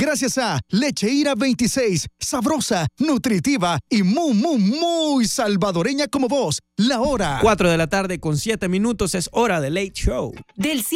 gracias a Leche Ira 26, sabrosa, nutritiva y muy salvadoreña como vos. La hora. 4 de la tarde con 7 minutos es hora de Late Show. Del